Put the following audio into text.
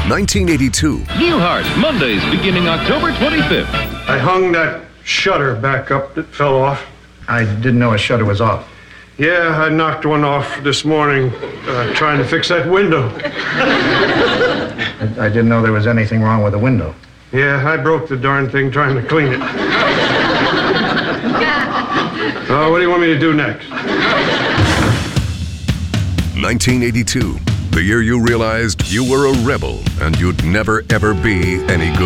1982. Newhart, Mondays beginning October 25th. I hung that shutter back up that fell off. I didn't know a shutter was off. Yeah, I knocked one off this morning trying to fix that window. I didn't know there was anything wrong with the window. Yeah, I broke the darn thing trying to clean it. What do you want me to do next? 1982. The year you realized you were a rebel and you'd never, ever be any good.